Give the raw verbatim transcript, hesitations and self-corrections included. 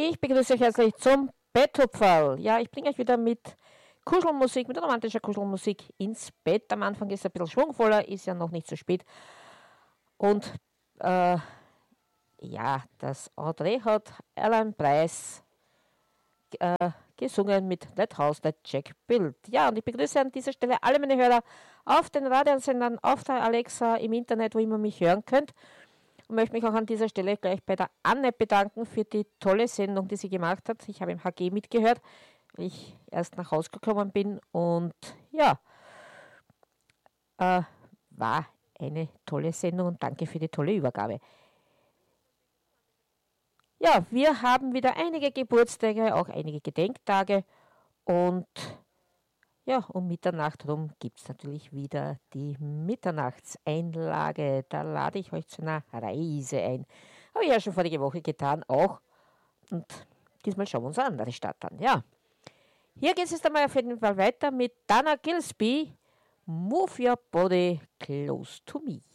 Ich begrüße euch herzlich zum Betthupferl. Ja, ich bringe euch wieder mit Kuschelmusik, mit romantischer Kuschelmusik ins Bett. Am Anfang ist es ein bisschen schwungvoller, ist ja noch nicht so spät. Und äh, ja, das Entree hat Alan Price äh, gesungen mit That House That Jack Built. Ja, und ich begrüße an dieser Stelle alle meine Hörer auf den Radiosendern, auf der Alexa, im Internet, wo immer mich hören könnt. Und möchte mich auch an dieser Stelle gleich bei der Anne bedanken für die tolle Sendung, die sie gemacht hat. Ich habe im H G mitgehört, weil ich erst nach Hause gekommen bin. Und ja, äh, war eine tolle Sendung und danke für die tolle Übergabe. Ja, wir haben wieder einige Geburtstage, auch einige Gedenktage. Und ja, um Mitternacht rum gibt es natürlich wieder die Mitternachtseinlage. Da lade ich euch zu einer Reise ein. Habe ich ja schon vorige Woche getan, auch. Und diesmal schauen wir uns eine andere Stadt an. Ja, hier geht es jetzt einmal auf jeden Fall weiter mit Dana Gillespie. Move your body close to me.